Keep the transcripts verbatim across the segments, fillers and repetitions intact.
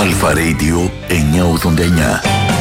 Αλφα Radio εννιακόσια ογδόντα εννιά.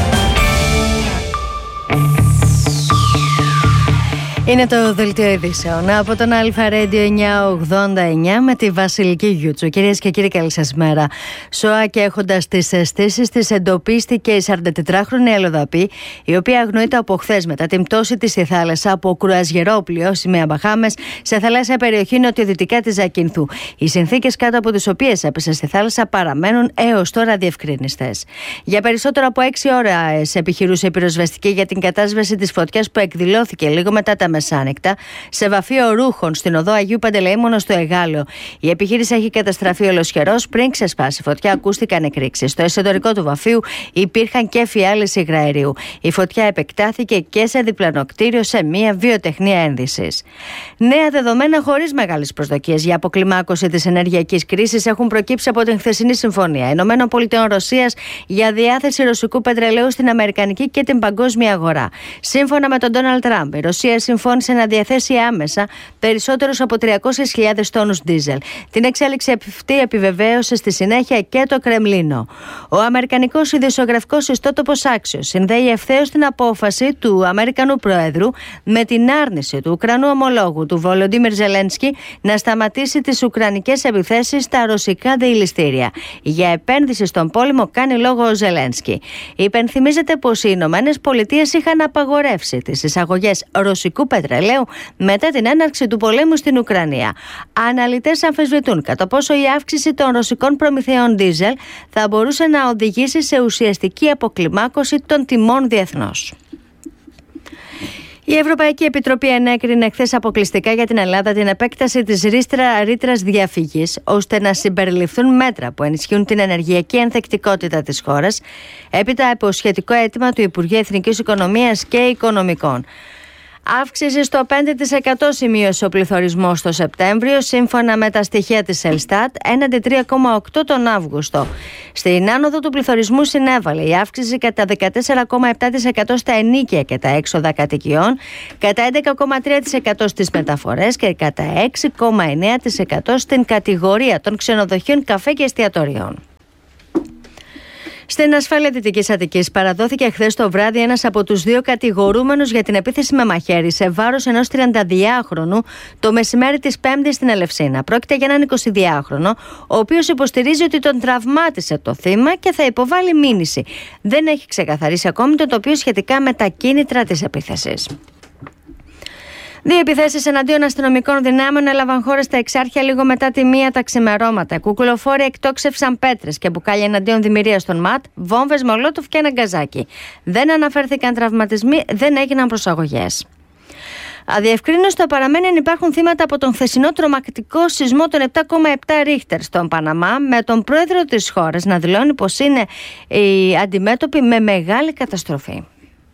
Είναι το δελτίο ειδήσεων από τον Αλφα Radio εννιακόσια ογδόντα εννιά με τη Βασιλική Γιούτσου. Κυρίες και κύριοι, καλή σας μέρα. ΣΟΑ και έχοντας τις αισθήσεις της, εντοπίστηκε η σαραντατετράχρονη αλλοδαπή, η οποία αγνοείται από χθες μετά την πτώση της στη θάλασσα από κρουαζιερόπλοιο σημαία Μπαχάμες σε θαλάσσια περιοχή νοτιοδυτικά της Ζακίνθου. Οι συνθήκες κάτω από τις οποίες έπεσε στη θάλασσα παραμένουν έως τώρα διευκρινιστές. Για περισσότερο από έξι ώρες επιχειρούσε η πυροσβεστική για την κατάσβεση της φωτιάς που εκδηλώθηκε λίγο μετά τα μεσάνυχτα σε βαφείο ρούχων στην οδό Αγίου Παντελεήμονα στο Εγάλεο. Η επιχείρηση έχει καταστραφεί ολοσχερός. Πριν ξεσπάσει η φωτιά, ακούστηκαν εκρήξεις. Στο εσωτερικό του βαφείου υπήρχαν και φιάλες υγραερίου. Η φωτιά επεκτάθηκε και σε διπλανό κτίριο σε μια βιοτεχνία ένδυσης. Νέα δεδομένα χωρίς μεγάλες προσδοκίες για αποκλιμάκωση της ενεργειακής κρίσης έχουν προκύψει από την χθεσινή συμφωνία Ηνωμένων Πολιτειών Ρωσίας για διάθεση ρωσικού πετρελαίου στην αμερικανική και την παγκόσμια αγορά. Σύμφωνα με τον Ντόναλντ Τραμπ, η Ρωσία συμφώνησε να διαθέσει άμεσα περισσότερους από τριακόσιες χιλιάδες τόνους ντίζελ. Την εξέλιξη αυτή επιβεβαίωσε στη συνέχεια και το Κρεμλίνο. Ο αμερικανικός ειδησιογραφικός ιστότοπος Axios συνδέει ευθέως την απόφαση του Αμερικανού Προέδρου με την άρνηση του Ουκρανού ομολόγου του Βολοντίμιρ Ζελένσκι να σταματήσει τις ουκρανικές επιθέσεις στα ρωσικά διειλιστήρια. Για επένδυση στον πόλεμο κάνει λόγο ο Ζελένσκι. Υπενθυμίζεται πως οι Ηνωμένες Πολιτείες είχαν απαγορεύσει τις εισαγωγές ρωσικού πετρελαίου μετά την έναρξη του πολέμου στην Ουκρανία. Αναλυτές αμφισβητούν κατά πόσο η αύξηση των ρωσικών προμηθειών ντίζελ θα μπορούσε να οδηγήσει σε ουσιαστική αποκλιμάκωση των τιμών διεθνώς. Η Ευρωπαϊκή Επιτροπή ενέκρινε χθες αποκλειστικά για την Ελλάδα την επέκταση της ρήτρας διαφυγής, ώστε να συμπεριληφθούν μέτρα που ενισχύουν την ενεργειακή ενθεκτικότητα της χώρας, έπειτα από σχετικό αίτημα του Υπουργείου Εθνικής Οικονομίας και Οικονομικών. Αύξηση στο πέντε τοις εκατό σημείωσε ο πληθωρισμός το Σεπτέμβριο, σύμφωνα με τα στοιχεία της Ελστάτ, έναντι τρία κόμμα οκτώ τον Αύγουστο. Στην άνοδο του πληθωρισμού συνέβαλε η αύξηση κατά δεκατέσσερα κόμμα επτά τοις εκατό στα ενοίκια και τα έξοδα κατοικιών, κατά έντεκα κόμμα τρία τοις εκατό στις μεταφορές και κατά έξι κόμμα εννέα τοις εκατό στην κατηγορία των ξενοδοχείων, καφέ και εστιατοριών. Στην ασφάλεια Δυτικής Αττικής παραδόθηκε χθες το βράδυ ένας από τους δύο κατηγορούμενους για την επίθεση με μαχαίρι σε βάρος ενός τριανταδυάχρονου το μεσημέρι της Πέμπτης στην Ελευσίνα. Πρόκειται για έναν εικοσιδυάχρονο, ο οποίος υποστηρίζει ότι τον τραυμάτισε το θύμα και θα υποβάλει μήνυση. Δεν έχει ξεκαθαρίσει ακόμη το τοπίο σχετικά με τα κίνητρα της επίθεσης. Δύο επιθέσεις εναντίον αστυνομικών δυνάμεων έλαβαν χώρα στα Εξάρχεια λίγο μετά τη μία τα ξημερώματα. Κουκουλοφόροι εκτόξευσαν πέτρες και μπουκάλια εναντίον δημιουργίας στον ΜΑΤ, βόμβες μολότοφ και ένα γκαζάκι. Δεν αναφέρθηκαν τραυματισμοί, δεν έγιναν προσαγωγές. Αδιευκρίνωστο παραμένει αν υπάρχουν θύματα από τον χθεσινό τρομακτικό σεισμό των επτά κόμμα επτά Ρίχτερ στον Παναμά, με τον πρόεδρο της χώρας να δηλώνει πως είναι οι αντιμέτωποι με μεγάλη καταστροφή.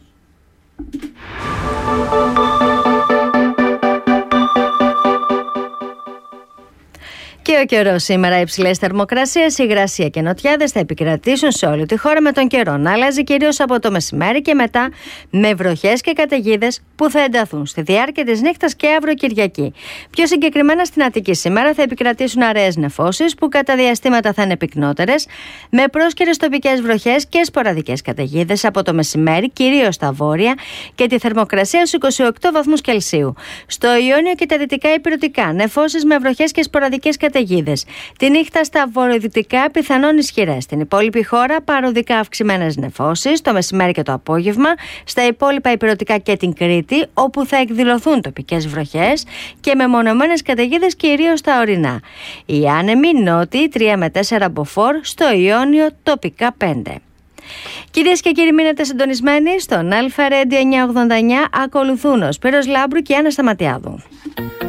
Και ο καιρός σήμερα: υψηλές θερμοκρασίες, υγρασία και νοτιάδες θα επικρατήσουν σε όλη τη χώρα, με τον καιρό να αλλάζει κυρίως από το μεσημέρι και μετά, με βροχές και καταιγίδες που θα ενταθούν στη διάρκεια της νύχτας και αύριο Κυριακή. Πιο συγκεκριμένα στην Αττική σήμερα θα επικρατήσουν αραιές νεφώσεις που κατά διαστήματα θα είναι πυκνότερες, με πρόσκαιρες τοπικές βροχές και σποραδικές καταιγίδες από το μεσημέρι, κυρίως στα βόρεια, και τη θερμοκρασία στους είκοσι οκτώ βαθμούς Κελσίου. Στο Ιόνιο και τα δυτικά ηπειρωτικά, νεφώσεις με βροχές και σποραδικές καταιγίδες. Τη νύχτα στα βορειοδυτικά πιθανόν ισχυρές. Στην υπόλοιπη χώρα παροδικά αυξημένες νεφώσεις το μεσημέρι και το απόγευμα. Στα υπόλοιπα ηπειρωτικά και την Κρήτη, όπου θα εκδηλωθούν τοπικές βροχές και μεμονωμένες καταιγίδες κυρίως στα ορεινά. Οι άνεμοι νότιοι τρία με τέσσερα μποφόρ, στο Ιόνιο τοπικά πέντε. Κυρίες και κύριοι, μείνετε συντονισμένοι στον Αλφα Radio εννιακόσια ογδόντα εννιά. Ακολουθούν ο Σπύρος Λάμπρου και η Άννα Σταματιάδου.